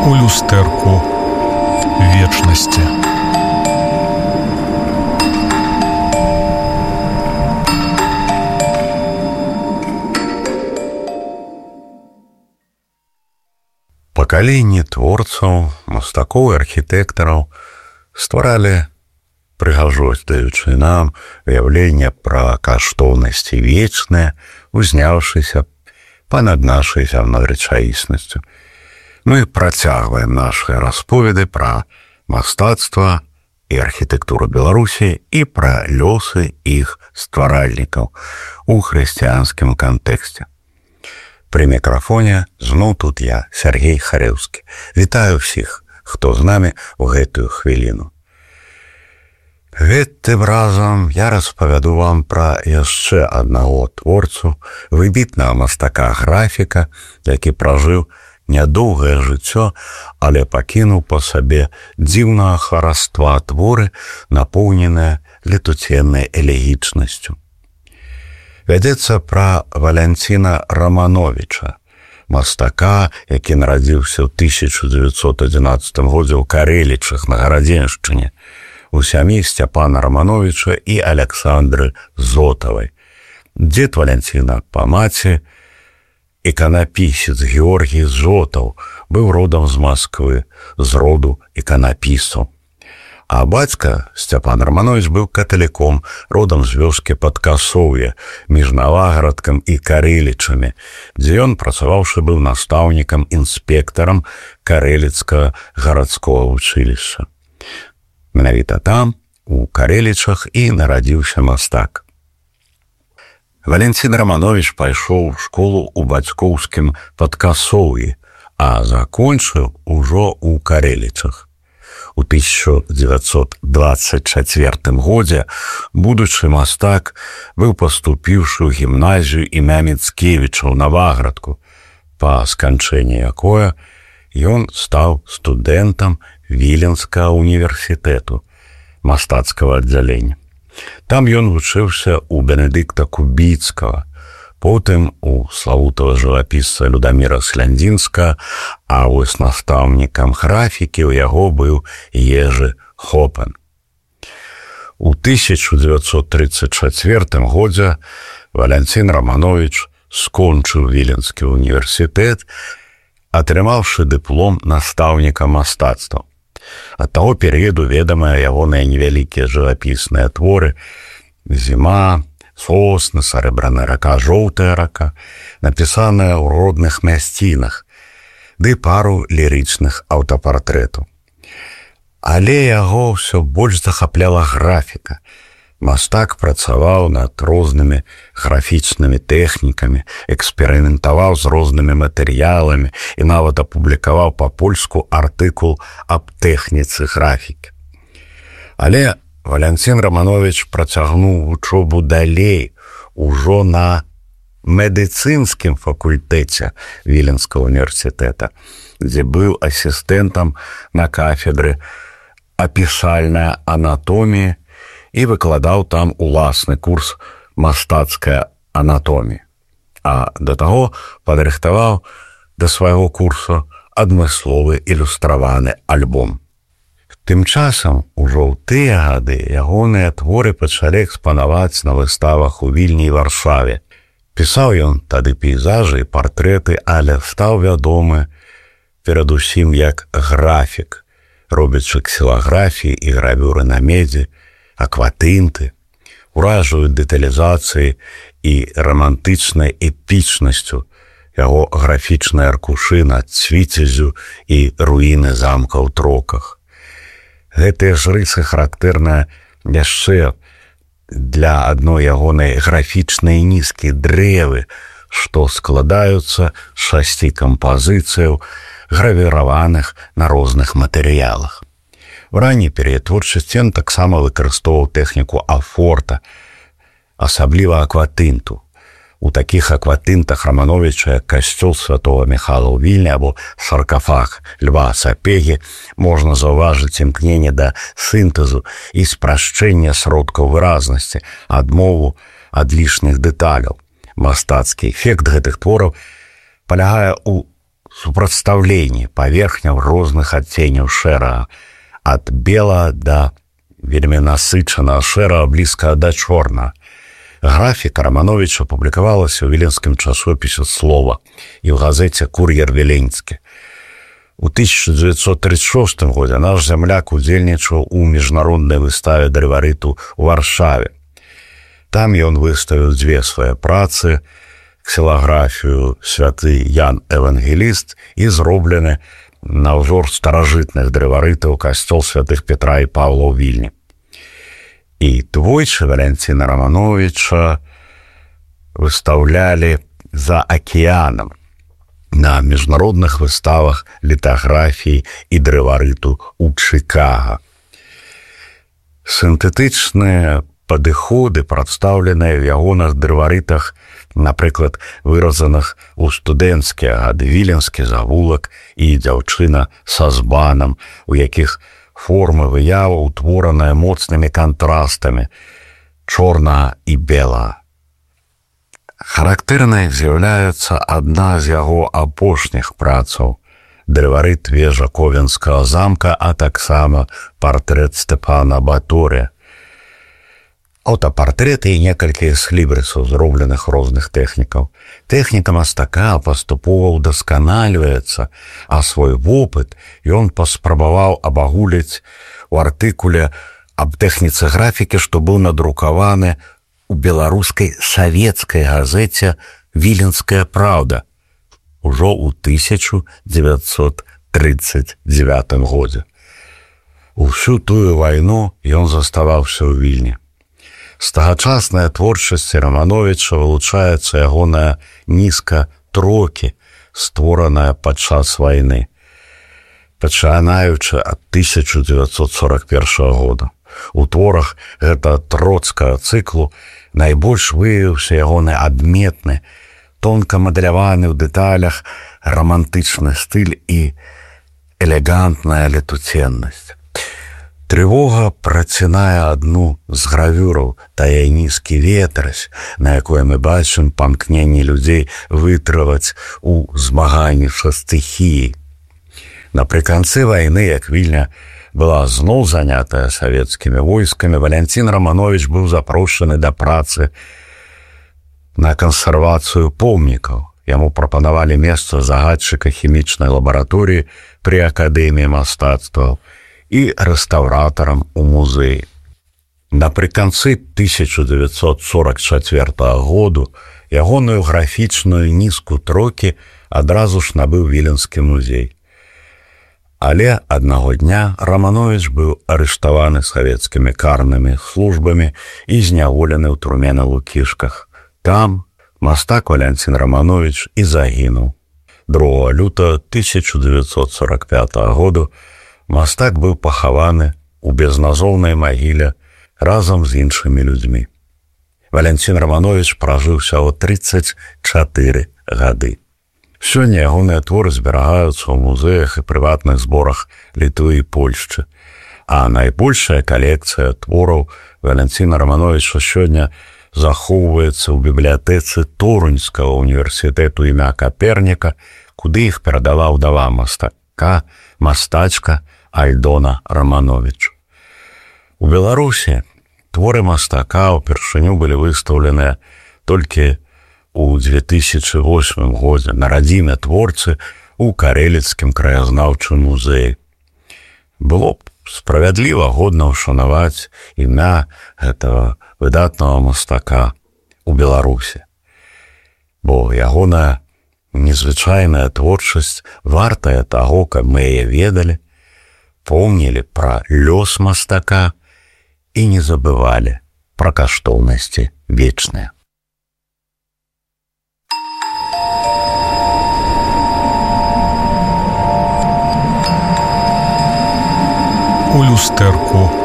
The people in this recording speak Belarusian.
у люстэрку вечнасці. Пакаленні творцаў, мастакоў і архітэктараў стваралі, прыгажосць даючы нам, уяўленне пра каштоўнасці вечнае, узняўшыся панад нашай зямной рэчаіснасцю. Мы працягваем нашыя расповеды пра мастацтва і архітэктуру Беларусі і пра лёсы іх стваральнікаў у хрысціянскім кантэксце. Пры мікрафоне зноў тут я, Сергей Харэўскі. Вітаю ўсіх, хто з намі ў гэтую хвіліну. Гэтым разам я распавяду вам пра яшчэ аднаго творцу, выбітнага мастака-графіка, які пражыў нядоўгае жыццё, але пакінуў па сабе дзіўнага хараства творы, напоўненыя летуценнай элегічнасцю. Вядзецца пра Валянціна Рамановіча, мастака, які нарадзіўся ў 1911 годзе ў Карэлічах на Гарадзеншчыне, у сям'і Сцяпана Рамановіча і Аляксандры Зотавай. Дзед Валянціна па маці, іканапісец Георгій Зотаў, быў родам з Масквы, з роду іканапісцаў. А бацька Сцяпан Рамановіч быў каталіком, родам з вёскі Падкасоўе, між Наваградкам і Карэлічамі, дзе ён, працаваўшы, быў настаўнікам, інспектарам Карэліцкага гарадскога вучылішча. Менавіта там, у Карэлічах, і нарадзіўся мастак. Валянцін Рамановіч пайшоў у школу ў бацькоўскім Падкасоўі, а закончыў ужо ў Карэлічах. У 1924 годзе будучы мастак быў паступіўшы ў гімназію імя Міцкевіча ў Наваградку, па сканчэнні якое ён стаў студэнтам Віленскага універсітэту мастацкага аддзялення. Там ён вучыўся ў Бенедыкта Кубіцкага, потым у славутага жывапісца Людаміра Сляндзінскага, а вось настаўнікам графікі ў яго быў Ежы Хопен. У 1934 годзе Валянцін Рамановіч скончыў Віленскі універсітэт, атрымаўшы дыплом настаўніка мастацтва. Ад таго перыяду ведамыя ягоныя невялікія жывапісныя творы «Зіма», «Сосны», «Сарэбраная рака», «Жоўтая рака», напісаныя ў родных мясцінах, ды пару лірычных аўтапартрэтаў. Але яго ўсё больш захапляла графіка. Мастак працаваў над рознымі графічнымі тэхнікамі, эксперыментаваў з рознымі матэрыяламі і нават апублікаваў па-польску артыкул аб тэхніцы графікі. Але Валянцін Рамановіч працягнуў вучобу далей, ужо на медыцынскім факультэце Віленскага універсітэта, дзе быў асістэнтам на кафедры апісальнай анатоміі і выкладаў там уласны курс мастацкай анатоміі. А да таго падрыхтаваў да свайго курсу адмысловы ілюстраваны альбом. Тым часам, ужо ў тыя гады, ягоныя творы пачалі экспанаваць на выставах у Вільні і Варшаве. Пісаў ён тады пейзажы і партрэты, але стаў вядомы перадусім як графік, робячы ксілаграфіі і гравюры на медзі, акватынты, уражваюць дэталізацыі і рамантычнай эпічнасцю яго графічныя аркушы над Цвіцезю і руіны замка ў Троках. Гэтыя ж рысы характэрныя яшчэ для адной ягонай графічнай нізкі дрэвы, што складаюцца з 6 кампазіцыяў, гравіраваных на розных матэрыялах. У ранні перыяд творчасці ён таксама выкарыстоўваў тэхніку афорта, асабліва акватынту. У такіх акватынтах Рамановіча, як касцёл святого Міхала ў Вільні або саркафаг Льва Сапегі, можна заўважыць імкненне да сінтэзу і спрашчэння сродкаў выразнасці, адмову ад лішніх дэталяў. Мастацкі эфект гэтых твораў палягае ў супрацьстаўленні паверхняў розных адценняў шэрага, ад белага да вельмі насычанага шэрага, блізкага да чорнага. Графіка Рамановича публікавалася ў віленскім часопісе «Слова» і ў газеце «Кур'ер Віленскі». У 1936 годзе наш зямляк удзельнічаў у міжнароднай выставе дрыварыту ў Варшаве. Там ён выставіў дзве свае працы, ксілаграфію «Святы Ян Евангеліст» і зроблены на ўзор старажытных дрыварытаў касцёл святых Петра і Павла ў Вільні. І двойчы Валянціна Рамановича выстаўлялі за акіянам на міжнародных выставах літаграфіі і дрыварыту ў Чыкага. Сінтэтычныя падыходы прадстаўленыя ў ягоных дрыварытах, напрыклад, выразаных у студэнцкія гады віленскі завулак і дзяўчына са збанам, у якіх формы выява ўтвораныя моцнымі кантрастамі чорнага і белага. Характэрнай з'яўляецца адна з яго апошніх працаў дрыварыт вежа Ковенскага замка, а таксама партрэт Степана Баторыя. Аўтапартрэты і некалькі эсхлібрысаў, зробленых розных тэхнікаў. Тэхніка мастака паступова ўдасканальваецца, а свой вопыт ён паспрабаваў абагуліць у артыкуле аб тэхніцы графікі, што быў надрукаваны у беларускай савецкай газеце «Віленская праўда» ужо ў 1939 годзе. Усю тую вайну ён заставаўся ў Вільні. З тагачаснай творчасці Рамановича вылучаецца ягоная нізка трокі, створаная падчас вайны, пачынаючы ад 1941 года. У творах гэта троцкага цыклу найбольш выявіўся ягоны адметны, тонка мадэляваны ў дэталях рамантычны стыль і элегантная летуценнасць. Трывога працінае адну з гравюраў «Таяніскі ветразь», на якой мы бачым памкненне людзей вытрываць у змаганні са стыхіяй. Напрыканцы вайны, як Вільня была зноў занятая савецкімі войскамі, Валянцін Раманович быў запрошаны да працы на кансервацыю помнікаў. Яму прапанавалі месца загадчыка хімічнай лабараторыі пры Акадэміі мастацтваў і рэстаўратарам у музеі. Напрыканцы 1944 году ягоную графічную нізку трокі адразу ж набыў Віленскі музей. Але аднаго дня Раманович быў арыштаваны савецкімі карнымі службамі і зняволены ў турме на Лукішках. Там мастак Валянцін Раманович і загінуў. 2 лютага 1945 году мастак быў пахаваны у безназоўнай магіле разам з іншымі людзьмі. Валянцін Раманович пражыў усяго 34 гады. Сёння ягоныя творы зберагаюцца ў музеях і прыватных зборах Літвы і Польшчы, а найбольшая калекцыя твораў Валянціна Рамановича сёння захоўваецца ў бібліятэцы Торуньскага універсітэту імя Каперніка, куды іх перадала ўдава мастачка Альдона Раманович. У Беларусі творы мастака ўпершыню былі выстаўленыя толькі у 2008 годзе на радзіме творцы ў Карэліцкім краязнаўчым музеі. Было б справядліва годна ўшанаваць імя гэтага выдатнага мастака у Беларусі, бо ягоная незвычайная творчасць вартая таго, каб мы яе ведалі, помнілі пра лёс мастака і не забывалі пра каштоўнасці вечныя. У люстэрку